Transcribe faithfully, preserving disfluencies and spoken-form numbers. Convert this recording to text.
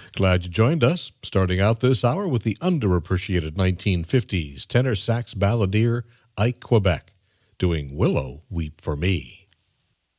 Glad you joined us. Starting out this hour with the underappreciated nineteen fifties tenor sax balladeer Ike Quebec, doing Willow Weep for Me.